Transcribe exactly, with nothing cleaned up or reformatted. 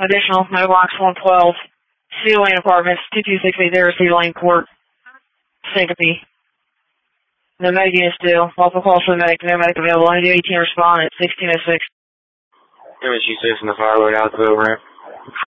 Additional, Mobox one twelve, Cedar Lane Apartments, two two six eight zero, Cedar Lane Court, Syncope. No medic units due. Multiple calls for the medic. No medic available. Only do eighteen respond at sixteen oh six. Image G six in the fire loadout, over.